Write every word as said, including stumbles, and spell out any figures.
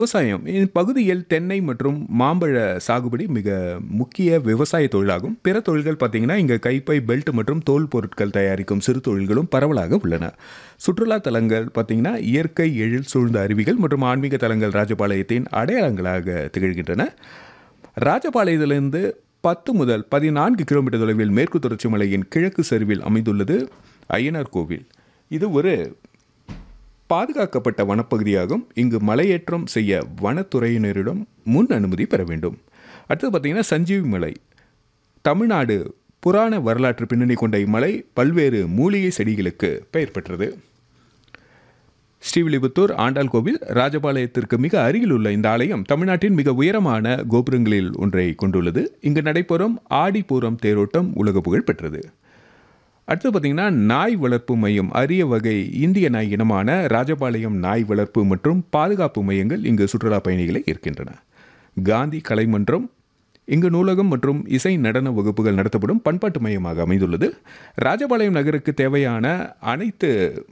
விவசாயம் இப்பகுதியில் தென்னை மற்றும் மாம்பழ சாகுபடி மிக முக்கிய விவசாய தொழிலாகும். பிற தொழில்கள் பார்த்தீங்கன்னா இங்கே கைப்பை, பெல்ட் மற்றும் தோல் பொருட்கள் தயாரிக்கும் சிறு தொழில்களும் பரவலாக உள்ளன. சுற்றுலா தலங்கள் பார்த்தீங்கன்னா இயற்கை எழில் சூழ்ந்த அருவிகள் மற்றும் ஆன்மீக தலங்கள் ராஜபாளையத்தின் அடையாளங்களாக திகழ்கின்றன. ராஜபாளையத்திலிருந்து பத்து முதல் பதினான்கு கிலோமீட்டர் தொலைவில் மேற்கு தொடர்ச்சி மலையின் கிழக்கு சரிவில் அமைந்துள்ளது ஐயனார் கோவில். இது ஒரு பாதுகாக்கப்பட்ட வனப்பகுதியாகும். இங்கு மலையேற்றம் செய்ய வனத்துறையினரிடம் முன் அனுமதி பெற வேண்டும். அடுத்தது பார்த்தீங்கன்னா சஞ்சீவி மலை. தமிழ்நாடு புராண வரலாற்று பின்னணி கொண்ட இம்மலை பல்வேறு மூலிகை செடிகளுக்கு பெயர் பெற்றது. ஸ்ரீவில்லிபுத்தூர் ஆண்டாள் கோவில் ராஜபாளையத்திற்கு மிக அருகில் உள்ள இந்த ஆலயம் தமிழ்நாட்டின் மிக உயரமான கோபுரங்களில் ஒன்றை கொண்டுள்ளது. இங்கு நடைபெறும் ஆடிப்பூரம் தேரோட்டம் உலக புகழ் பெற்றது. அடுத்து பார்த்தீங்கன்னா நாய் வளர்ப்பு மையம். அரிய வகை இந்திய நாய் இனமான ராஜபாளையம் நாய் வளர்ப்பு மற்றும் பாதுகாப்பு மையங்கள் இங்கு சுற்றுலா பயணிகளை ஈர்க்கின்றன. காந்தி கலைமன்றம் இங்கு நூலகம் மற்றும் இசை நடன வகுப்புகள் நடத்தப்படும் பண்பாட்டு மையமாக அமைந்துள்ளது. ராஜபாளையம் நகருக்கு தேவையான அனைத்து